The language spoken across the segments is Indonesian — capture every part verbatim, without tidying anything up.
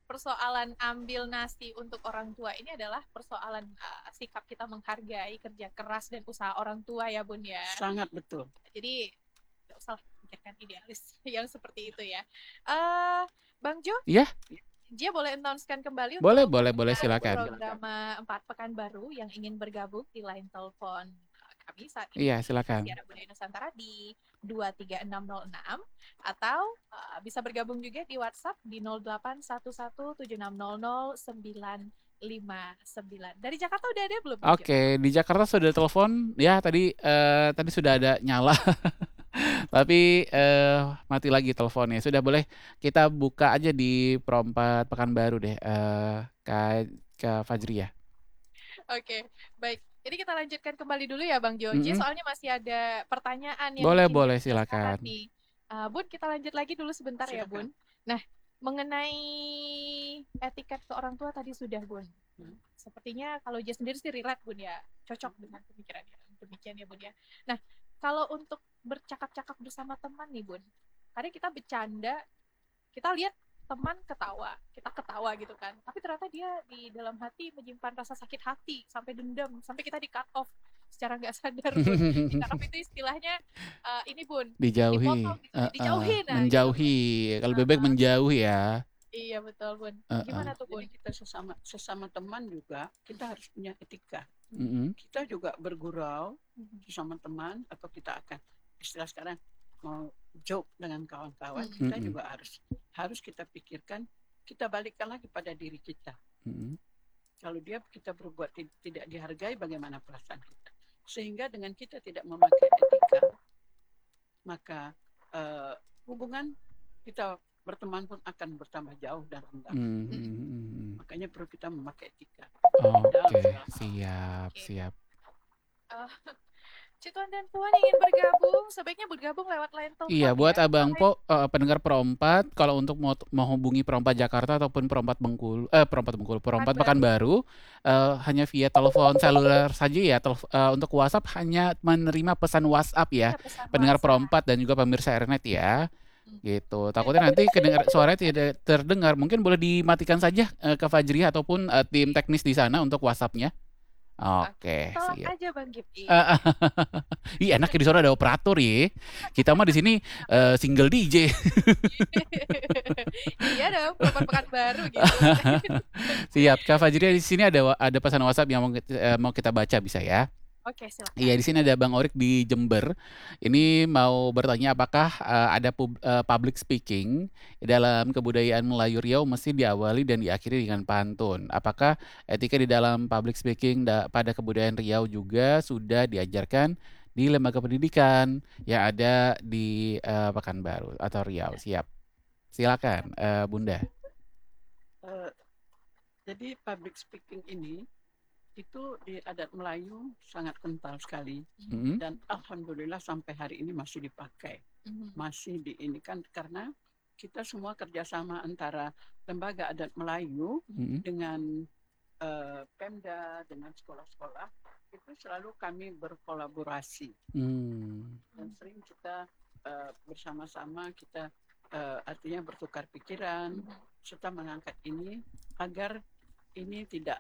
persoalan ambil nasi untuk orang tua ini adalah persoalan, eee, sikap kita menghargai kerja keras dan usaha orang tua ya, Bun, ya. Sangat betul. Jadi nggak usah pikirkan idealis yang seperti itu ya. Eee, Bang Jo, Iya? Dia boleh announce-kan kembali Boleh untuk boleh boleh, pendengar silakan. program Empat Pekan Baru yang ingin bergabung di line telepon uh, kami saat Iya, ini di silakan. Siaran Budaya Nusantara di dua tiga enam nol enam atau uh, bisa bergabung juga di WhatsApp di nol delapan satu satu tujuh enam nol nol sembilan lima sembilan. Dari Jakarta udah ada belum, Bang Jo? Oke, di Jakarta sudah telepon ya tadi eh, tadi sudah ada nyala. Tapi eh, mati lagi teleponnya. Sudah, boleh kita buka aja di Perompat Pekanbaru deh, eh, Kak Kak Fajri ya. Oke, baik. Jadi kita lanjutkan kembali dulu ya Bang Joji, Mm-mm. soalnya masih ada pertanyaan yang Boleh mungkin boleh, belum penasaran silakan. nih. Uh, Bun, kita lanjut lagi dulu sebentar ya Bun. Silakan. Nah, mengenai etiket ke orang tua tadi sudah Bun. Hmm. Sepertinya kalau dia sendiri sih relate Bun ya, cocok dengan pemikirannya. Demikian ya Bun ya. Nah, kalau untuk bercakap-cakap bersama teman nih Bun, kadang kita bercanda, kita lihat teman ketawa, kita ketawa gitu kan. Tapi ternyata dia di dalam hati menyimpan rasa sakit hati, sampai dendam, sampai kita di cut off secara nggak sadar Bun. Di cut off itu istilahnya uh, ini Bun, Dijauhi, dipotong, eh, eh, dijauhi nah gitu. menjauhi. Kalau bebek Uh, menjauhi ya. iya betul Bun. Eh, eh. Gimana tuh Bun? Jadi kita sesama sesama teman juga kita harus punya etika. Mm-mm. Kita juga bergurau sesama teman atau kita akan istilah sekarang mau joke dengan kawan-kawan, Mm-mm. kita Mm-mm. juga harus harus kita pikirkan, kita balikkan lagi pada diri kita. Mm-mm. Kalau dia kita berbuat ti- tidak dihargai, bagaimana perasaan kita? Sehingga dengan kita tidak memakai etika, maka uh, hubungan kita berteman pun akan bertambah jauh dan rendah. Mm-mm. Makanya perlu kita memakai etika. Oke, Dan siap, Oke. siap. Uh, Cituan dan Puan ingin bergabung, sebaiknya bergabung lewat line telepon Iya, buat ya. Abang Line- Po, eh, pendengar Perompat, kalau untuk mau menghubungi Perompat Jakarta ataupun Perompat Bengkulu, eh Perompat Bengkulu, Perompat Pekanbaru. Pekanbaru, eh, hanya via telepon seluler saja ya. Telef- eh, untuk WhatsApp hanya menerima pesan WhatsApp ya, Iya, pesan pendengar WhatsApp. Perompat dan juga pemirsa Rnet ya. Hmm. Gitu. Takutnya nanti kedengar suaranya tidak terdengar. Mungkin boleh dimatikan saja eh, ke Fajri ataupun eh, tim teknis di sana untuk WhatsApp-nya. Oke, Tolong siap. aja Bang Gip. Iya, enaknya di sana ada operator ya. Kita mah di sini eh, single D J. Iya dong, Perempat Pekanbaru gitu. Siap, Kak Fajri, di sini ada ada pesan WhatsApp yang mau, eh, mau kita baca, bisa ya? Oke, silakan. Iya, di sini ada Bang Orik di Jember. Ini mau bertanya apakah uh, ada pub, uh, public speaking dalam kebudayaan Melayu Riau mesti diawali dan diakhiri dengan pantun. Apakah etika di dalam public speaking da- pada kebudayaan Riau juga sudah diajarkan di lembaga pendidikan yang ada di uh, Pekanbaru atau Riau? Siap. Silakan, uh, Bunda. Uh, jadi public speaking ini itu di adat Melayu sangat kental sekali. Mm-hmm. Dan alhamdulillah sampai hari ini masih dipakai, Mhm. masih di ini kan karena kita semua kerjasama antara lembaga adat Melayu Mm-hmm. dengan uh, Pemda, dengan sekolah-sekolah, itu selalu kami berkolaborasi. Mm. Dan sering kita uh, bersama-sama kita uh, artinya bertukar pikiran serta mengangkat ini agar ini tidak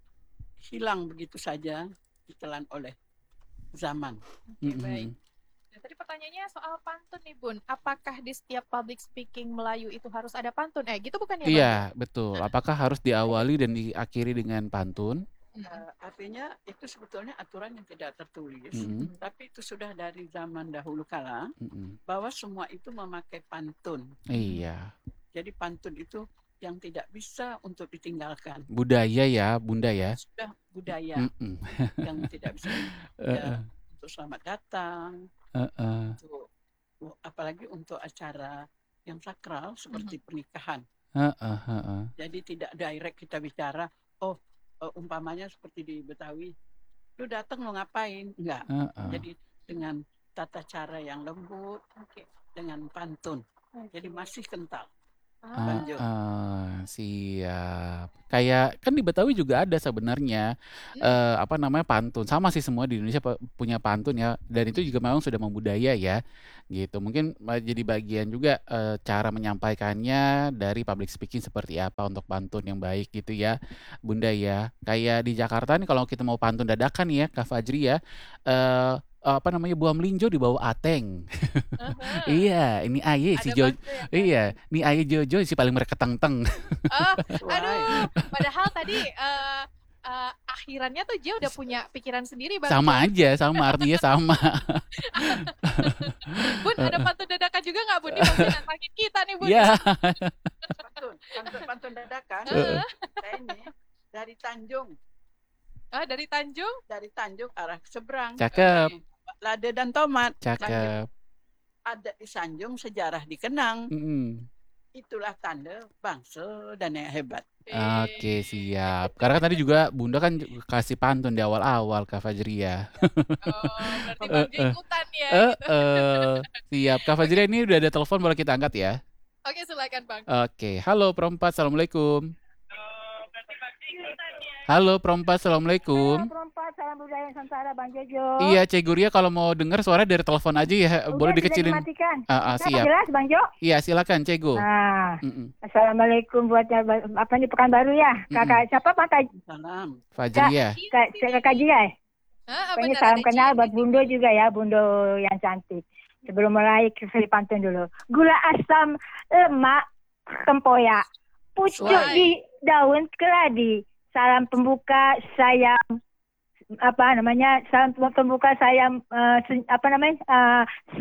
hilang begitu saja ditelan oleh zaman. Oke, Mm-hmm. baik. Nah, tadi pertanyaannya soal pantun nih Bun. Apakah di setiap public speaking Melayu itu harus ada pantun? Eh, gitu bukan ya Bang? Iya, betul. Apakah harus diawali dan diakhiri dengan pantun? Uh, artinya itu sebetulnya aturan yang tidak tertulis, Mm-hmm. tapi itu sudah dari zaman dahulu kala Mm-hmm. bahwa semua itu memakai pantun. Iya. Jadi pantun itu yang tidak bisa untuk ditinggalkan. Budaya ya, Bunda ya. Sudah budaya Mm-mm. yang tidak bisa ya, untuk selamat datang, Uh-uh. untuk apalagi untuk acara yang sakral seperti pernikahan. Uh-uh. Uh-uh. Jadi tidak direct kita bicara, oh uh, umpamanya seperti di Betawi, lu datang mau ngapain? Enggak. Uh-uh. Jadi dengan tata cara yang lembut, okay, dengan pantun. Okay. Jadi masih kental. Ah. Banjo. Heeh, siap. Kayak kan di Betawi juga ada sebenarnya, Hmm. eee, apa namanya, pantun. Sama sih semua di Indonesia pe punya pantun ya, dan itu juga memang sudah membudaya ya, gitu. Mungkin, eee, jadi bagian juga, eee, cara menyampaikannya dari public speaking seperti apa untuk pantun yang baik gitu ya, Bunda ya. Kayak di Jakarta nih kalau kita mau pantun dadakan ya, Kak Fajri ya, eee, apa namanya, buah melinjo di bawah ateng. Aha. Iya, ini aye si Ada Jo pantun ya, Kak? iya, "Ni aye Jojo si paling mereketeng-teng." Oh, Sesuai. aduh, padahal tadi, eee eee, akhirannya tuh dia udah punya pikiran sendiri, Bang Sama Jo. aja, sama, artinya sama. Bun, ada Heeh. pantun dadakan juga nggak, Bun? Nih pasti nantangin kita nih, Bun, Iya. nih. Pantun, pantun pantun dadakan. Heeh. Heeh. Saya ini dari Tanjung. Oh, dari Tanjung? Dari Tanjung arah ke seberang. Cakep. Nih, lada dan tomat. Lanjut. Cakep. Ada di Sanjung, sejarah dikenang. Mhm. Itulah tanda bangsa dan yang hebat. Oke, Wih. siap. Karena kan tadi juga Bunda kan ju kasih pantun di awal-awal, Kak Fajri ya. Oh, berarti Bang Jo Heeh. ikutan ya, gitu. Heeh. Siap. Kak Oke. Fajri ini udah ada telepon, boleh kita angkat ya? Oke, silakan, Bang. Oke. Halo perempat, assalamualaikum. Halo perempat, Halo assalamualaikum. perempat, salam budaya Nusantara, Bang Jojo. Iya, Cek Guria kalau mau denger suara dari telepon aja ya, Udah boleh sudah dikecilin. dimatikan. Heeh, Kenapa siap. jelas, Bang Jo? Iya, silakan Cek Gu. Nah, Mhm. assalamualaikum buat ya- apa nih Pekanbaru ya? Kakak siapa Pak? Kak, Salam. Fajri ya. Kak, Kak Jia ya? Heeh, Pokoknya bener, salam ada kenal Ci. buat Bundo juga ya, Bundo yang cantik. Sebelum mulai ke pantun dulu. Gula asam lemak tempoyak, pucuk Sesuai. di daun keladi. Salam pembuka saya apa namanya? Salam pembuka saya eh, se- apa namanya? eh,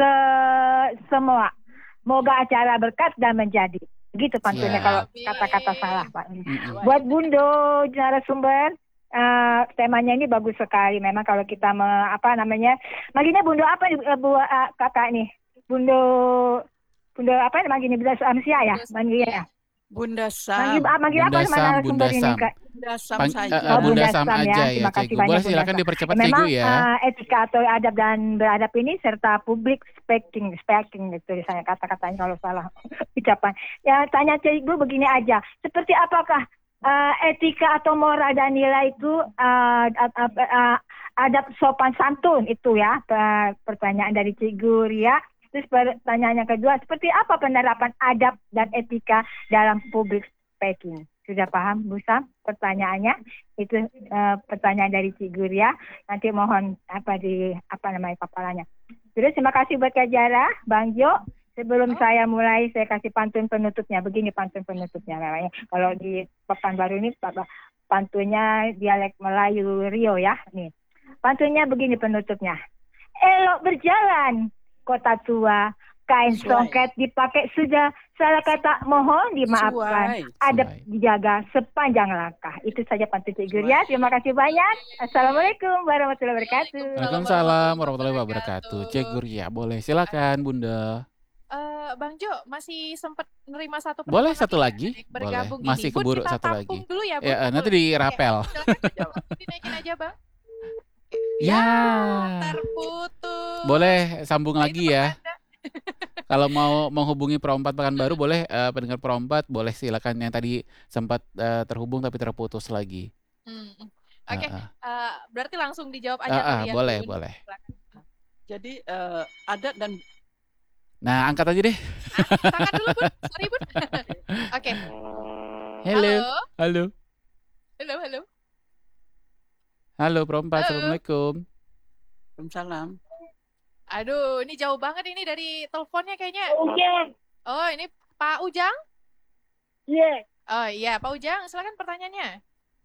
se- semua. Moga acara berkat dan menjadi. Begitu pantunnya Siap. kalau Amin. kata-kata salah, Pak. Mhm. Buat Bundo narasumber, eh, temanya ini bagus sekali. Memang kalau kita me, apa namanya, manggilnya Bundo apa nih, eh, bu eh, kakak nih? Bundo, Bundo apa manggilnya? Bundo Samsia ya, Bunda manggilnya ya. Bunda Manggil, Sam. ah, manggil Bunda apa sama Sam, narasumber Bunda ini Sam. kak? Bunda Sam Pang, saja. eh, eh, Oh, Bunda Bunda Sam Sam ya. aja ya, Terima Cek kasih Gu. banyak Boleh Bunda silakan Sam. dipercepat Eh, Cek Gu memang ya. eh, etika atau adab dan beradab ini serta public speaking, speaking gitu saya kata-katanya kalau salah ucapan. Ya tanya Cik Gu begini aja. Seperti apakah eh, etika atau moral dan nilai itu eh, ad- ad- eh, adab sopan santun itu ya? Pe- Pertanyaan dari Cik Gu Ria. Terus pertanyaan yang kedua, seperti apa penerapan adab dan etika dalam public speaking? Sudah paham, Bu Sam? Pertanyaannya itu eh, pertanyaan dari Cik Guria. Nanti mohon apa di apa namanya papalannya. Terus terima kasih buat Kak Jara, Bang Jo. Sebelum Oh. saya mulai, saya kasih pantun penutupnya. Begini pantun penutupnya namanya. Kalau di Pekanbaru ini pa- pantunnya dialek Melayu Rio ya. Nih, pantunnya begini penutupnya. Elok berjalan kota tua, kain Sesuai. songket dipakai sudah, salah kata mohon dimaafkan. Sesuai. Adab Sesuai. dijaga sepanjang langkah. Itu saja pantun Cik Guria. Terima kasih banyak. Assalamualaikum warahmatullahi wabarakatuh. Waalaikumsalam warahmatullahi wabarakatuh. Cek Guria, boleh silakan Bunda. Eh, Bang Jo masih sempat nerima satu Boleh penelpon satu lagi lagi? nggak? Boleh. Bergabung Masih gini. Bun, keburu kita satu lagi. tampung dulu ya, Bun. Ya, eh, nanti Bun. dirapel. Oke, silakan jawab. Dinaikin aja, Bang. Ya. Terputus. Boleh sambung Nah, lagi itu ya. pertanda. Kalau mau menghubungi Perompat Pekanbaru boleh, eh, pendengar Perompat boleh silakan yang tadi sempat eh, terhubung tapi terputus lagi. Hmm, hmm. Oke, Heeh. eh, berarti langsung dijawab aja Ah, ah, kali ya, boleh, Bun. boleh. Silakan. Jadi eh, adat dan Nah, angkat aja deh. Tangan dulu, Bun. Sorry, Bun. Oke. Halo. Halo. Halo. Halo, halo. Halo Perompat, Halo. Assalamualaikum. salam. Aduh, ini jauh banget ini dari teleponnya kayaknya. Ujang. Oh, ini Pak Ujang? Iya. Oh iya, Pak Ujang, silakan pertanyaannya.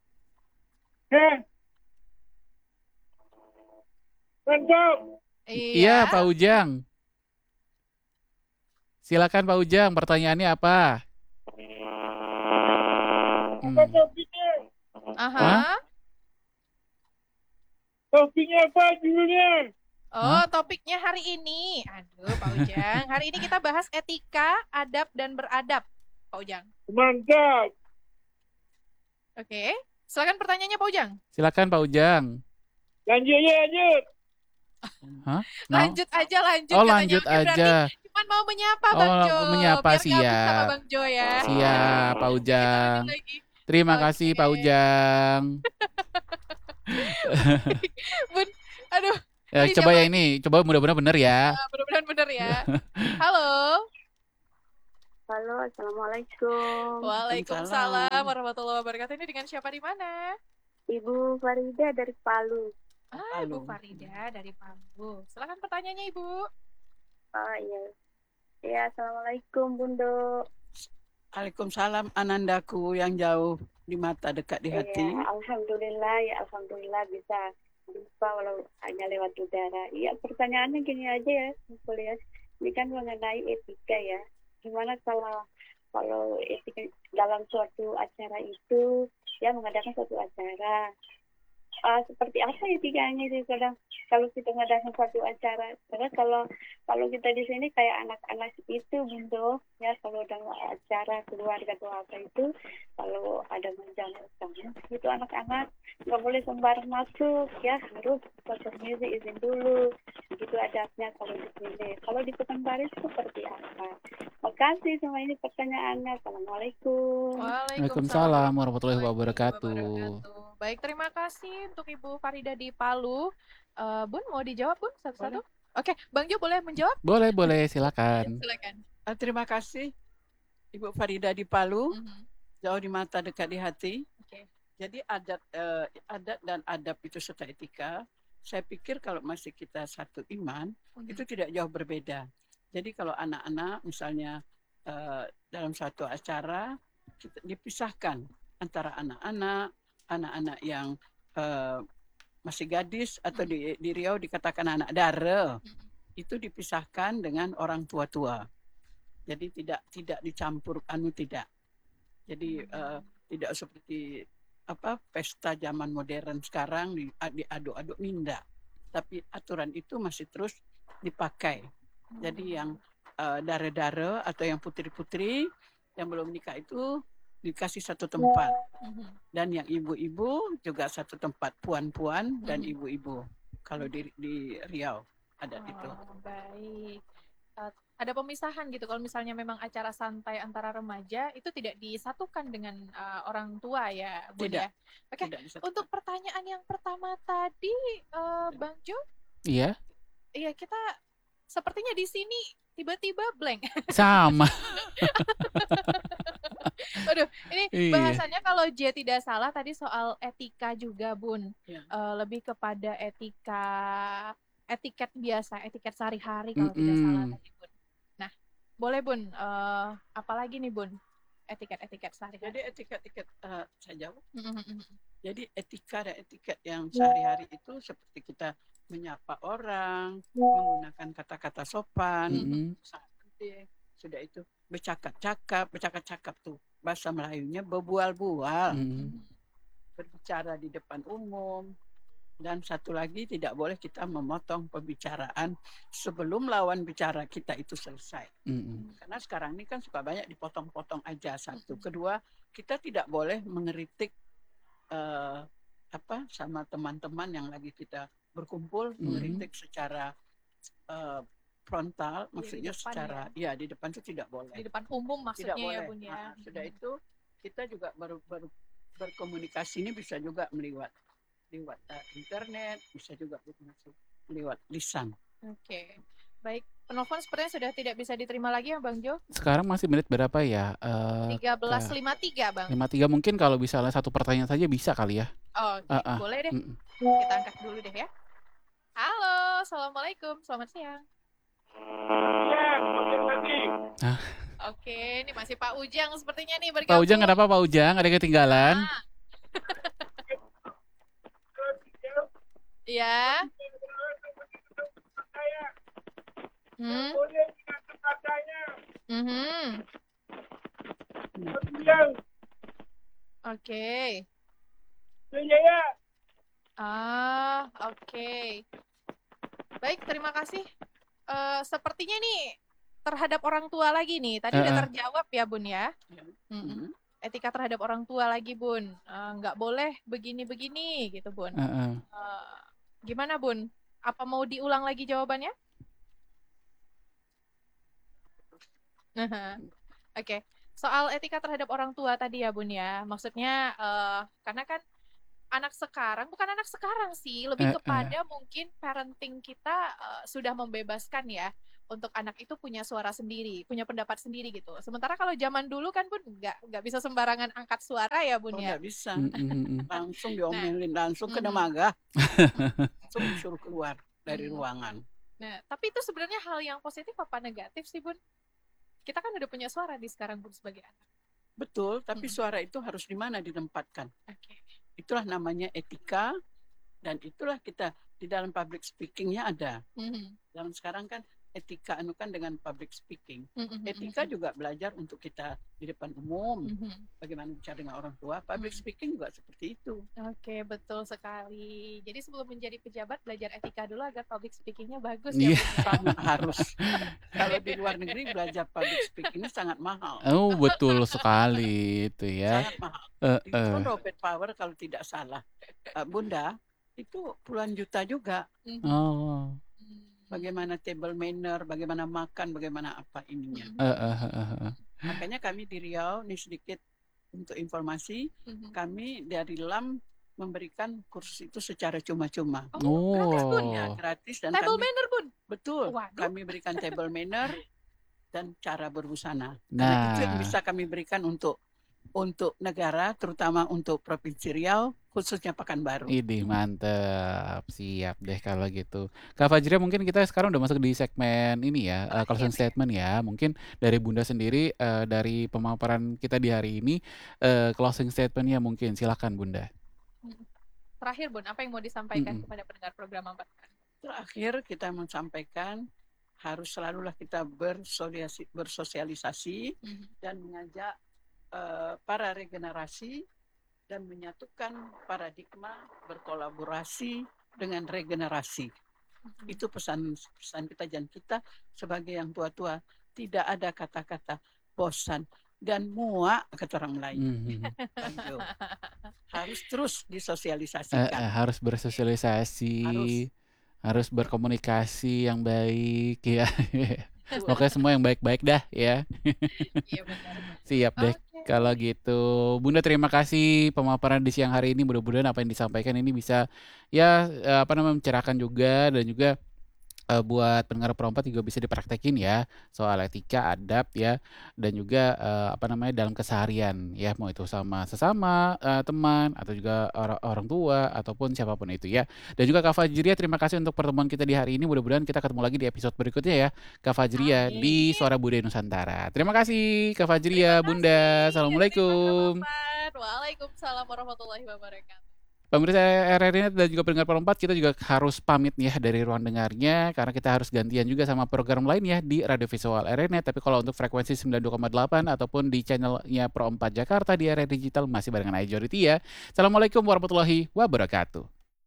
Mantap. Iya, Pak Ujang. Silakan Pak Ujang, pertanyaannya apa? Hmm. topiknya? Aha. Hah? Topiknya apa judulnya? Oh, topiknya hari ini. Aduh, Pak Ujang. Hari ini kita bahas etika, adab, dan beradab. Pak Ujang. Mantap. Oke. Silakan pertanyaannya, Pak Ujang. Silakan Pak Ujang. Lanjut ya, lanjut. Hah? No? Lanjut aja, lanjut. Oh, katanya. lanjut Oke, berarti aja. cuma cuman mau menyapa Bang Oh, Jo, menyapa biar gabung sama siap. Bang Jo ya. Siap, Pak Kita Ujang. lanjut lagi. Terima Oke. kasih Pak Ujang. Bun, aduh, Ya, tadi coba siapa? ya ini, coba mudah-mudahan benar ya. Ah, mudah-mudahan bener ya. Halo. Halo, Assalamualaikum. Waalaikumsalam warahmatullahi wabarakatuh. Ini dengan siapa di mana? Ibu Farida dari Palu. Ah, Ibu Palu. Farida dari Palu. Silakan pertanyaannya, Ibu. Oh iya. Ya, Assalamualaikum Bundo. Waalaikumsalam anandaku yang jauh di mata dekat di hati. Ya, alhamdulillah ya alhamdulillah bisa jumpa walau hanya lewat udara. Iya, pertanyaannya gini aja ya, simpel ya. Ini kan mengenai etika ya. Gimana kalau kalau etika dalam suatu acara itu ya mengadakan suatu acara. Uh, seperti apa etikanya itu kadang kalau kita mengadakan suatu acara, karena kalau kalau kita di sini kayak anak-anak itu Bundo ya, kalau udah acara keluarga atau apa itu kalau ada menjamu tamu itu anak-anak nggak boleh sembarang masuk ya, harus pasang music izin dulu, begitu adabnya kalau di sini. Kalau di Pekanbaru seperti apa? Makasih, sama ini pertanyaannya. Assalamualaikum. Waalaikumsalam warahmatullahi wabarakatuh. Baik, terima kasih untuk Ibu Farida di Palu. Uh, Bun, mau dijawab Bun satu-satu? Oke, Bang Jo boleh menjawab? Boleh, boleh, silakan. Silakan. Ah, terima kasih Ibu Farida di Palu, Mhm. jauh di mata dekat di hati. Oke. Jadi adat eh, adat dan adab itu serta etika, saya pikir kalau masih kita satu iman, Mhm. itu tidak jauh berbeda. Jadi kalau anak-anak misalnya eh, dalam satu acara kita dipisahkan antara anak-anak, anak-anak yang eh, masih gadis atau di, di Riau dikatakan anak dara, itu dipisahkan dengan orang tua-tua. Jadi tidak tidak dicampur anu tidak. Jadi eh, tidak seperti apa pesta zaman modern sekarang di- diaduk-aduk minda. Tapi aturan itu masih terus dipakai. Jadi yang eh, dara-dara atau yang putri-putri yang belum nikah itu dikasih satu tempat. Mhm. Dan yang ibu-ibu juga satu tempat, puan-puan dan Mhm. ibu-ibu. Kalau di di Riau adat itu. Oh, baik. Uh, ada pemisahan gitu kalau misalnya memang acara santai antara remaja itu tidak disatukan dengan uh, orang tua ya, Bun Tidak. ya. Oke, Tidak disatukan. untuk pertanyaan yang pertama tadi uh, Bang Jo, Iya, iya kita sepertinya di sini tiba-tiba blank. sama. Aduh, ini Iya. bahasannya kalau J tidak salah tadi soal etika juga, Bun. Ya. Eh, lebih kepada etika etiket biasa, etiket sehari-hari kalau tidak Mm-mm. salah tadi, Bun. Nah, boleh Bun, eh, apalagi nih Bun? Etiket-etiket sehari-hari. Jadi etiket-etiket eh, saya jawab. Mm-mm. Jadi etika dan etiket yang sehari-hari itu seperti kita menyapa orang, menggunakan kata-kata sopan, Mm-mm. sangat penting. Sudah itu bercakap-cakap, bercakap-cakap tuh bahasa Melayunya berbual-bual, Mm-mm. berbicara di depan umum. Dan satu lagi tidak boleh kita memotong pembicaraan sebelum lawan bicara kita itu selesai. Mm-mm. Karena sekarang ini kan suka banyak dipotong-potong aja satu. Kedua, kita tidak boleh mengeritik eh, apa sama teman-teman yang lagi kita berkumpul, Mhm. mengeritik secara eh, frontal, maksudnya depan secara ya di depan itu tidak boleh. Di depan umum Tidak maksudnya ya, boleh. Bun ya. Nah, sudah itu kita juga baru baru berkomunikasi ini bisa juga meliwat lewat uh, internet, bisa juga berkomunikasi lewat lisan. Oke. Baik, penelpon sepertinya sudah tidak bisa diterima lagi ya Bang Jo. Sekarang masih menit berapa ya? Eh, tiga belas lima puluh tiga, Bang. lima tiga mungkin kalau misalnya satu pertanyaan saja bisa kali ya. Oh, oke. Ah, ah. Boleh deh. Mm-mm. Kita angkat dulu deh ya. Halo, Assalamualaikum. Selamat siang. Oke, ini masih Pak Ujang sepertinya nih bergabung. Pak Ujang kenapa Pak Ujang? Ada yang ketinggalan? Ah. Iya. Hmm. Mhm. Oke. Ah, oke. Baik, terima kasih. Eh, sepertinya nih terhadap orang tua lagi nih. Tadi udah Eh, eh. terjawab ya, Bun ya. Ya. Mm-mm. Mhm. Etika terhadap orang tua lagi, Bun. Eh, nggak boleh begini-begini gitu, Bun. Eh, eh. Eh, gimana, Bun? Apa mau diulang lagi jawabannya? Aha. Oke, soal etika terhadap orang tua tadi ya Bun ya, maksudnya eh, karena kan anak sekarang, bukan anak sekarang sih, lebih Eh, eh. kepada mungkin parenting kita eh, sudah membebaskan ya untuk anak itu punya suara sendiri, punya pendapat sendiri gitu. Sementara kalau zaman dulu kan Bun nggak nggak bisa sembarangan angkat suara ya Bun Oh, ya. nggak bisa. Mm, mm, mm. Langsung diomelin, langsung kena mhm. magah, langsung disuruh keluar dari Hmm. ruangan. Nah, tapi itu sebenarnya hal yang positif apa negatif sih Bun? Kita kan udah punya suara di sekarang Bun sebagai anak. Betul, tapi Mm. suara itu harus di mana ditempatkan. Oke. Itulah namanya etika, dan itulah kita di dalam public speakingnya ada. Mhm. Zaman sekarang kan etika anu kan dengan public speaking. Mhm, Etika mhm, juga belajar untuk kita di depan umum, mhm. bagaimana bicara dengan orang tua. Public Hmm. speaking juga seperti itu. Oke, betul sekali. Jadi sebelum menjadi pejabat belajar etika dulu agar public speakingnya bagus ya Iya. Bun ya. Sangat harus. Kalau di luar negeri belajar public speakingnya sangat mahal. Oh, betul sekali itu ya. Sangat mahal. Eh, Itu kan eh. Robert Power kalau tidak salah, eh, Bunda, itu puluhan juta juga. Mhm. Oh. Hmm. Bagaimana table manner, bagaimana makan, bagaimana apa ininya. Mhm. Eh, eh, eh, eh, eh. Makanya kami di Riau, ini sedikit untuk informasi, Mhm. kami dari L A M memberikan kursus itu secara cuma-cuma. Oh, gratis Bun. Oh. Ya, gratis, dan Table kami manner Bun. betul, Waduh. kami berikan table manner dan cara berbusana. Karena itu yang Nah, bisa kami berikan untuk untuk negara, terutama untuk Provinsi Riau, khususnya Pekanbaru. idih mantep. Siap deh kalau gitu. Kak Fajria, mungkin kita sekarang udah masuk di segmen ini ya, eh, closing Terakhir ya. statement ya. Mungkin dari Bunda sendiri, eh, dari pemaparan kita di hari ini, eh, closing statementnya mungkin silakan Bunda. Mhm. Terakhir Bun, apa yang mau disampaikan Mm-mm. kepada pendengar program Empat Pekan? Terakhir kita menyampaikan harus selalulah kita bersosialisasi, bersosialisasi Mhm. dan mengajak eh, para regenerasi dan menyatukan paradigma berkolaborasi dengan regenerasi. Mhm. Itu pesan-pesan kita, dan kita sebagai yang tua-tua tidak ada kata-kata bosan dan muak kata orang lain. Mhm. Aduh. Harus terus Eh, disosialisasikan. eh, harus bersosialisasi, Harus. harus berkomunikasi yang baik ya. Betul. Pokoknya semua yang baik-baik dah ya. Iya benar. Siap deh Oke. kalau gitu. Bunda, terima kasih pemaparan di siang hari ini. Mudah-mudahan apa yang disampaikan ini bisa ya eh, apa namanya mencerahkan juga, dan juga eh, buat pendengar Perompat juga bisa dipraktekin ya soal etika, adab ya, dan juga eh, apa namanya dalam keseharian ya, mau itu sama sesama eh, teman atau juga orang orang tua ataupun siapapun itu ya. Dan juga Kak Fajria, terima kasih untuk pertemuan kita di hari ini. Mudah-mudahan kita ketemu lagi di episode berikutnya ya, Kak Fajria di Amin. Suara Budaya Nusantara. Terima kasih Kak Terima Fajria, Bunda. kasih. Terima Assalamualaikum. Perompat. Waalaikumsalam warahmatullahi wabarakatuh. Pemirsa R R I Net dan juga pendengar Perompat, kita juga harus pamit ya dari ruang dengarnya karena kita harus gantian juga sama program lain ya di Radio Visual R R I Net. Tapi kalau untuk frekuensi sembilan puluh dua koma delapan ataupun di channelnya Perompat Jakarta di R R I Digital masih barengan Ajority ya. Assalamualaikum warahmatullahi wabarakatuh.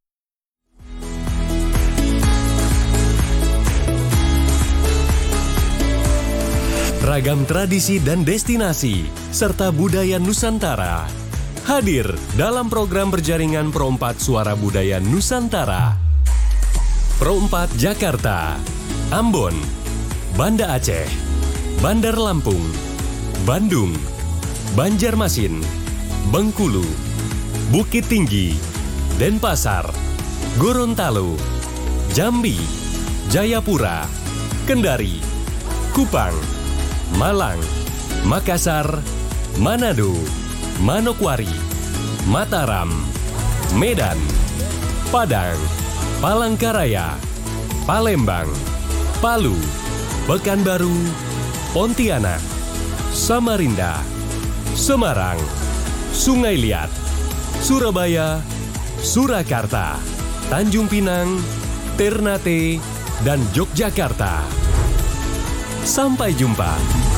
Ragam tradisi dan destinasi serta budaya Nusantara hadir dalam program berjaringan Perompat Suara Budaya Nusantara. Perompat Jakarta, Ambon, Banda Aceh, Bandar Lampung, Bandung, Banjarmasin, Bengkulu, Bukit Tinggi, Denpasar, Gorontalo, Jambi, Jayapura, Kendari, Kupang, Malang, Makassar, Manado, Manokwari, Mataram, Medan, Padang, Palangkaraya, Palembang, Palu, Pekanbaru, Pontianak, Samarinda, Semarang, Sungai Liat, Surabaya, Surakarta, Tanjung Pinang, Ternate, dan Yogyakarta. Sampai jumpa.